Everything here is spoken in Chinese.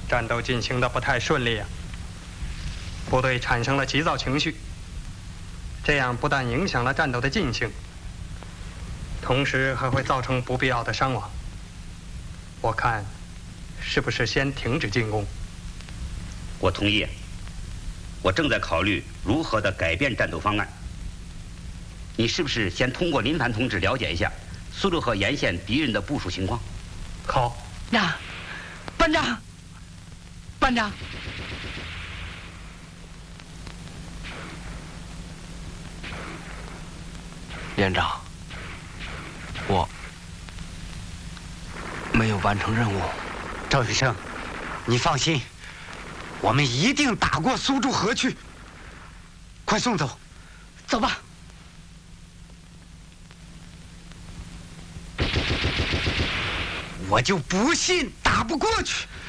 战斗进行的不太顺利啊，部队产生了急躁情绪，这样不但影响了战斗的进行，同时还会造成不必要的伤亡。我看，是不是先停止进攻？ 我同意。我正在考虑如何的改变战斗方案。你是不是先通过林凡同志了解一下苏州河沿线敌人的部署情况？ 好。 呀，班长，班长。连长，我没有完成任务。 赵云生，你放心，我们一定打过苏州河去。快送走， 走吧。 我就不信打不过去。